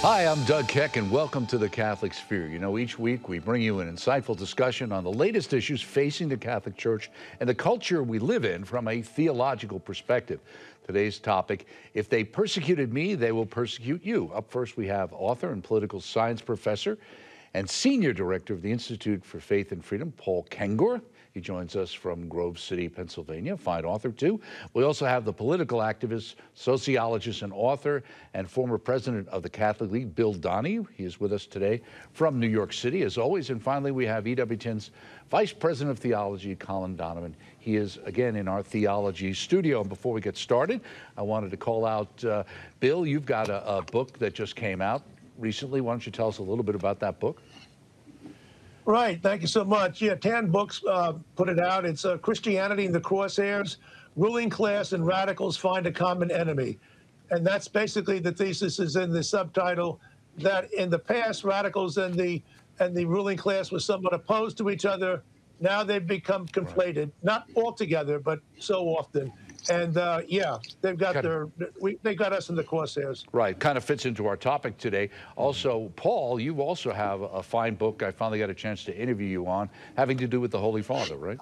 Hi, I'm Doug Keck, and welcome to the Catholic Sphere. You know, each week we bring you an insightful discussion on the latest issues facing the Catholic Church and the culture we live in from a theological perspective. Today's topic, if they persecuted me, they will persecute you. Up first, we have author and political science professor and senior director of the Institute for Faith and Freedom, Paul Kengor. He joins us from Grove City, Pennsylvania, fine author too. We also have the political activist, sociologist, and author, and former president of the Catholic League, Bill Donohue. He is with us today from New York City, as always. And finally, we have EWTN's Vice President of Theology, Colin Donovan. He is, again, in our theology studio. And before we get started, I wanted to call out, Bill, you've got a book that just came out recently. Why don't you tell us a little bit about that book? Right. Thank you so much. Yeah, Tan Books put it out. It's Christianity in the Crosshairs, Ruling Class and Radicals Find a Common Enemy. And that's basically the thesis is in the subtitle that in the past, radicals and the ruling class were somewhat opposed to each other. Now they've become conflated, not altogether, but so often. And yeah, they've got they got us in the crosshairs. Right, kind of fits into our topic today. Also, Paul, you also have a fine book I finally got a chance to interview you on, having to do with the Holy Father, right?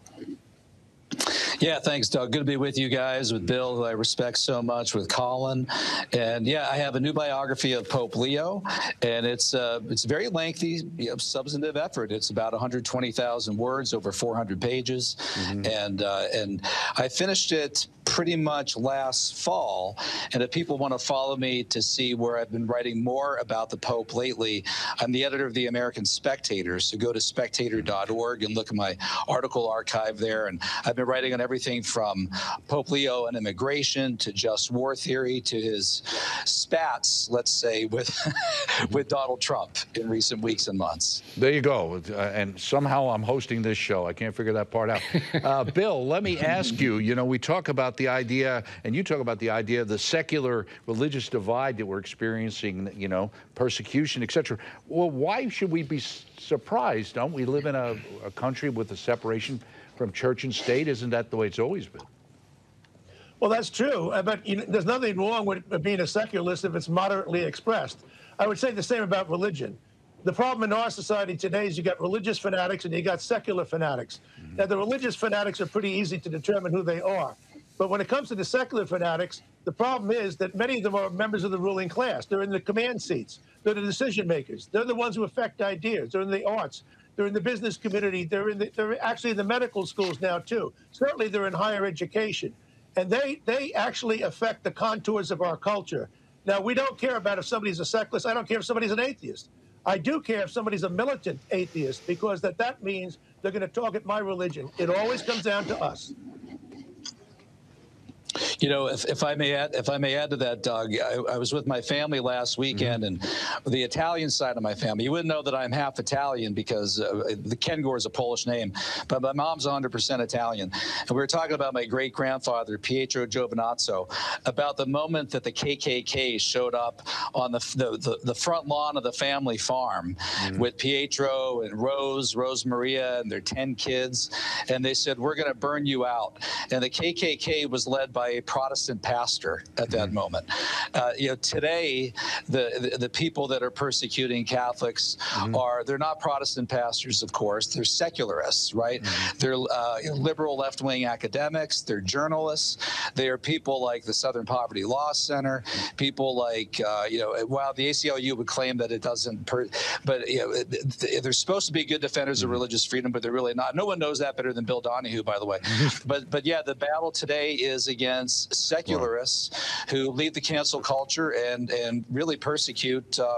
Yeah, thanks, Doug. Good to be with you guys, with Bill, who I respect so much, with Colin. And yeah, I have a new biography of Pope Leo, and it's a very lengthy, substantive effort. It's about 120,000 words, over 400 pages. And I finished it pretty much last fall. And if people want to follow me to see where I've been writing more about the Pope lately, I'm the editor of the American Spectator. So go to spectator.org and look at my article archive there. And I've been writing on everything from Pope Leo and immigration to just war theory to his spats, let's say, with Donald Trump in recent weeks and months. There you go. And somehow I'm hosting this show. I can't figure that part out. Bill, let me ask you, you know, we talk about the idea, and you talk about the idea of the secular religious divide that we're experiencing, you know, persecution, etc. Well, why should we be surprised? Don't we live in a country with a separation from church and state? Isn't that the way it's always been? Well, that's true. But you know, there's nothing wrong with being a secularist if it's moderately expressed. I would say the same about religion. The problem in our society today is you got religious fanatics and you got secular fanatics. Now, the religious fanatics are pretty easy to determine who they are. But when it comes to the secular fanatics, the problem is that many of them are members of the ruling class. They're in the command seats. They're the decision makers. They're the ones who affect ideas. They're in the arts. They're in the business community. They're actually in the medical schools now, too. Certainly, they're in higher education. And they actually affect the contours of our culture. Now, we don't care about if somebody's a secularist. I don't care if somebody's an atheist. I do care if somebody's a militant atheist, because that means they're going to target my religion. It always comes down to us. You know, if I may add to that, Doug, I was with my family last weekend, and the Italian side of my family. You wouldn't know that I'm half Italian because the Kengor is a Polish name, but my mom's 100% Italian. And we were talking about my great-grandfather, Pietro Giovinazzo, about the moment that the KKK showed up on the front lawn of the family farm with Pietro and Rose Maria, and their 10 kids, and they said, "We're going to burn you out." And the KKK was led by a Protestant pastor at that moment. You know, today, the people that are persecuting Catholics they're not Protestant pastors, of course. They're secularists, right? They're liberal left-wing academics. They're journalists. They are people like the Southern Poverty Law Center, people like, you know, while the ACLU would claim that it doesn't, but you know, they're supposed to be good defenders of religious freedom, but they're really not. No one knows that better than Bill Donohue, by the way. But yeah, the battle today is against secularists who lead the cancel culture and really persecute